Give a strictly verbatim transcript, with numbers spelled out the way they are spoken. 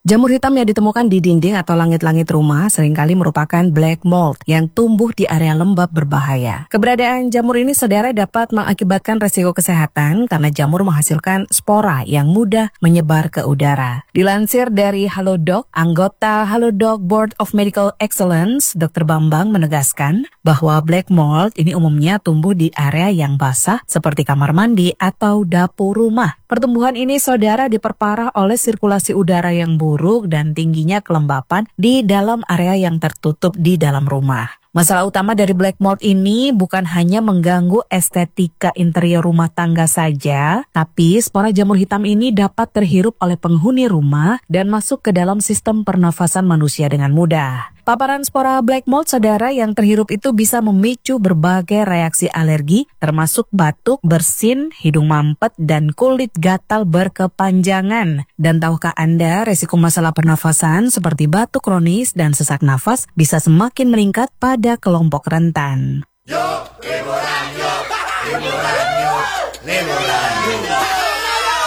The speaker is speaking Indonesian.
Jamur hitam yang ditemukan di dinding atau langit-langit rumah seringkali merupakan black mold yang tumbuh di area lembab berbahaya. Keberadaan jamur ini saudara dapat mengakibatkan resiko kesehatan karena jamur menghasilkan spora yang mudah menyebar ke udara. Dilansir dari Halodoc, anggota Halodoc Board of Medical Excellence, dokter Bambang menegaskan bahwa black mold ini umumnya tumbuh di area yang basah seperti kamar mandi atau dapur rumah. Pertumbuhan ini saudara diperparah oleh sirkulasi udara yang buruk dan tingginya kelembapan di dalam area yang tertutup di dalam rumah. Masalah utama dari black mold ini bukan hanya mengganggu estetika interior rumah tangga saja, tapi spora jamur hitam ini dapat terhirup oleh penghuni rumah dan masuk ke dalam sistem pernafasan manusia dengan mudah. Paparan spora black mold saudara yang terhirup itu bisa memicu berbagai reaksi alergi, termasuk batuk, bersin, hidung mampet, dan kulit gatal berkepanjangan. Dan tahukah Anda resiko masalah pernafasan seperti batuk kronis dan sesak nafas bisa semakin meningkat pada kelompok rentan. Yuk, liburan yuk, liburan yuk, liburan yuk.